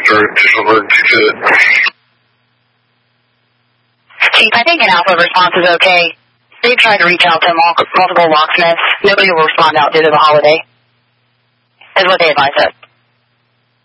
or additional emergency visit. Chief, I think an alpha response is okay. They've tried to reach out to multiple locksmiths. Nobody will respond out due to the holiday, is what they advise us.